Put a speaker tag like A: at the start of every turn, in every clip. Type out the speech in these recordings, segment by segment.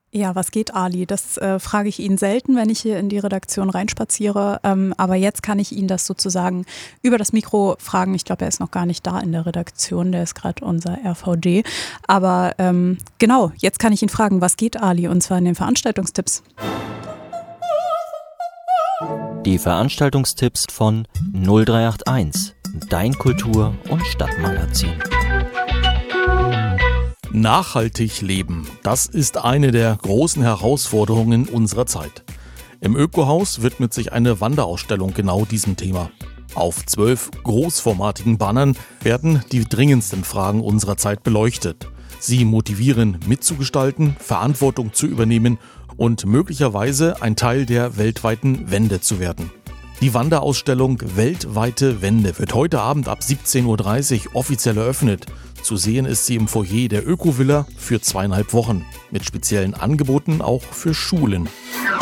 A: Ja, was geht, Ali? Das frage ich ihn selten, wenn ich hier in die Redaktion reinspaziere. Aber jetzt kann ich ihn das sozusagen über das Mikro fragen. Ich glaube, er ist noch gar nicht da in der Redaktion. Der ist gerade unser RVD. Aber genau, jetzt kann ich ihn fragen, was geht, Ali? Und zwar in den Veranstaltungstipps.
B: Die Veranstaltungstipps von 0381, dein Kultur- und Stadtmagazin.
C: Nachhaltig leben, das ist eine der großen Herausforderungen unserer Zeit. Im Ökohaus widmet sich eine Wanderausstellung genau diesem Thema. Auf 12 großformatigen Bannern werden die dringendsten Fragen unserer Zeit beleuchtet. Sie motivieren, mitzugestalten, Verantwortung zu übernehmen und möglicherweise ein Teil der weltweiten Wende zu werden. Die Wanderausstellung Weltweite Wende wird heute Abend ab 17.30 Uhr offiziell eröffnet. Zu sehen ist sie im Foyer der Öko-Villa für 2,5 Wochen, mit speziellen Angeboten auch für Schulen.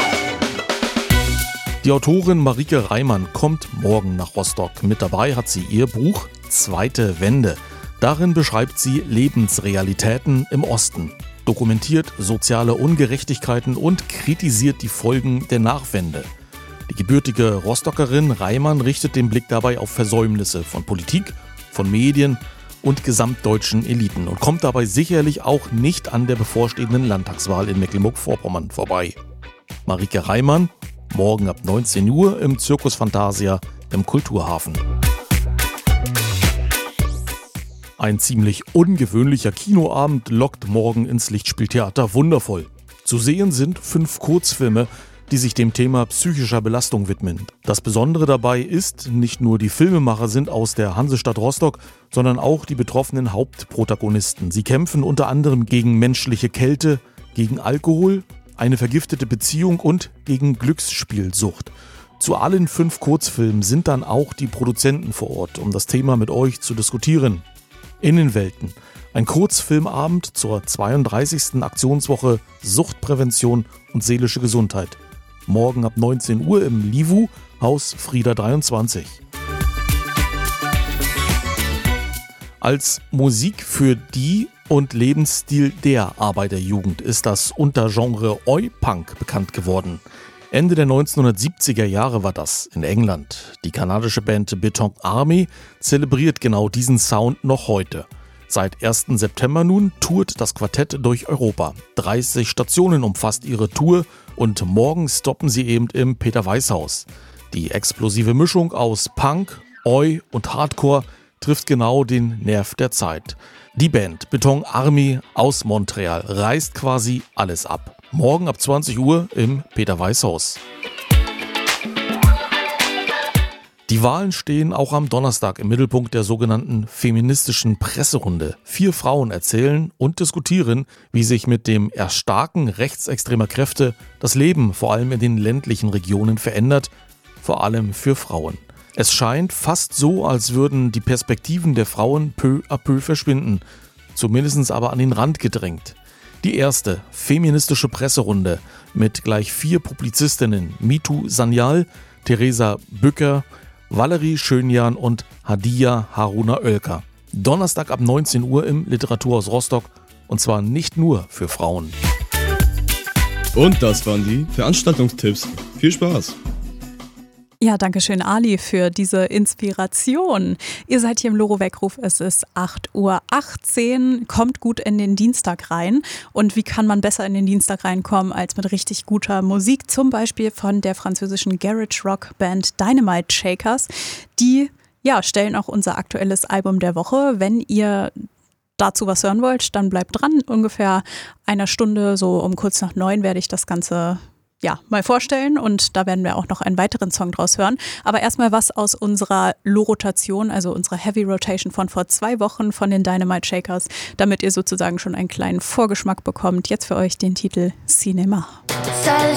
C: Die Autorin Marike Reimann kommt morgen nach Rostock. Mit dabei hat sie ihr Buch Zweite Wende. Darin beschreibt sie Lebensrealitäten im Osten, dokumentiert soziale Ungerechtigkeiten und kritisiert die Folgen der Nachwende. Die gebürtige Rostockerin Reimann richtet den Blick dabei auf Versäumnisse von Politik, von Medien und gesamtdeutschen Eliten und kommt dabei sicherlich auch nicht an der bevorstehenden Landtagswahl in Mecklenburg-Vorpommern vorbei. Marike Reimann, morgen ab 19 Uhr im Circus Fantasia im Kulturhafen. Ein ziemlich ungewöhnlicher Kinoabend lockt morgen ins Lichtspieltheater Wundervoll. Zu sehen sind 5 Kurzfilme, die sich dem Thema psychischer Belastung widmen. Das Besondere dabei ist, nicht nur die Filmemacher sind aus der Hansestadt Rostock, sondern auch die betroffenen Hauptprotagonisten. Sie kämpfen unter anderem gegen menschliche Kälte, gegen Alkohol, eine vergiftete Beziehung und gegen Glücksspielsucht. Zu allen 5 Kurzfilmen sind dann auch die Produzenten vor Ort, um das Thema mit euch zu diskutieren. Innenwelten. Ein Kurzfilmabend zur 32. Aktionswoche Suchtprävention und seelische Gesundheit. Morgen ab 19 Uhr im Livu, Haus Frieda 23. Als Musik für die und Lebensstil der Arbeiterjugend ist das Untergenre Oi-Punk bekannt geworden. Ende der 1970er Jahre war das in England. Die kanadische Band Beton Army zelebriert genau diesen Sound noch heute. Seit 1. September nun tourt das Quartett durch Europa. 30 Stationen umfasst ihre Tour und morgen stoppen sie eben im Peter-Weiß-Haus. Die explosive Mischung aus Punk, Oi und Hardcore trifft genau den Nerv der Zeit. Die Band Beton Army aus Montreal reißt quasi alles ab. Morgen ab 20 Uhr im Peter-Weiß-Haus. Die Wahlen stehen auch am Donnerstag im Mittelpunkt der sogenannten feministischen Presserunde. 4 Frauen erzählen und diskutieren, wie sich mit dem Erstarken rechtsextremer Kräfte das Leben vor allem in den ländlichen Regionen verändert, vor allem für Frauen. Es scheint fast so, als würden die Perspektiven der Frauen peu à peu verschwinden, zumindest aber an den Rand gedrängt. Die erste feministische Presserunde mit gleich 4 Publizistinnen, Mitu Sanyal, Theresa Bücker, Valerie Schönjan und Hadia Haruna Oelker. Donnerstag ab 19 Uhr im Literaturhaus Rostock und zwar nicht nur für Frauen.
D: Und das waren die Veranstaltungstipps. Viel Spaß!
A: Ja, danke schön, Ali, für diese Inspiration. Ihr seid hier im Loro-Weckruf, es ist 8:18 Uhr, kommt gut in den Dienstag rein. Und wie kann man besser in den Dienstag reinkommen als mit richtig guter Musik, zum Beispiel von der französischen Garage-Rock-Band Dynamite Shakers. Die stellen auch unser aktuelles Album der Woche. Wenn ihr dazu was hören wollt, dann bleibt dran. Ungefähr einer Stunde, so um kurz nach 9 werde ich das Ganze mal vorstellen und da werden wir auch noch einen weiteren Song draus hören. Aber erstmal was aus unserer Low-Rotation, also unserer Heavy Rotation von vor 2 Wochen von den Dynamite Shakers, damit ihr sozusagen schon einen kleinen Vorgeschmack bekommt. Jetzt für euch den Titel Cinema.
E: Seul